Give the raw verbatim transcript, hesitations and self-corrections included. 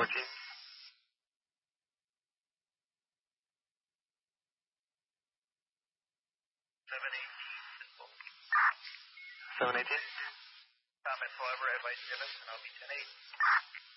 fourteen. seven eighteen. seven eighteen. Comment forever, advice given, and I'll be ten eight.